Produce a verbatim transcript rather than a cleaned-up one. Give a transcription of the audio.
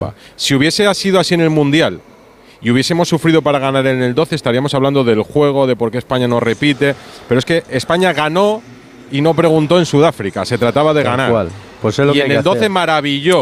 Si hubiese sido así en el Mundial y hubiésemos sufrido para ganar en el doce, estaríamos hablando del juego, de por qué España no repite. Pero es que España ganó y no preguntó en Sudáfrica, se trataba de Tal ganar. cual. Pues es lo y que en hay que el doce hacer. maravilló